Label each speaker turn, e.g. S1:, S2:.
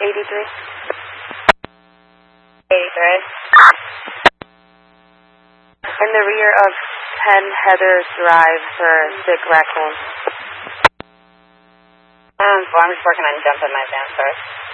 S1: 83.
S2: 83.
S1: In the rear of 10 Heather Drive for Sick Raccoon.
S2: I'm just working on jumping my van first.